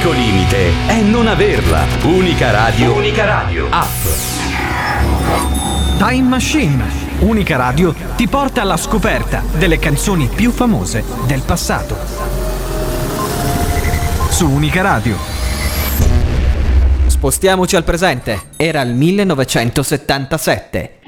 L'unico limite è non averla. Unica Radio. Unica Radio. App. Time Machine. Unica Radio ti porta alla scoperta delle canzoni più famose del passato. Su Unica Radio. Spostiamoci al presente. Era il 1977.